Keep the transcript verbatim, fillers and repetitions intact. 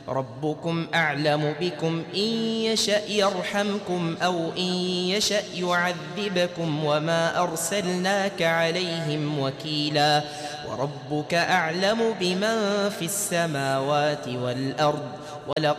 ربكم أعلم بكم إن يشأ يرحمكم أو إن يشأ يعذبكم وما أرسلناك عليهم وكيلا وربك أعلم بمن في السماوات والأرض.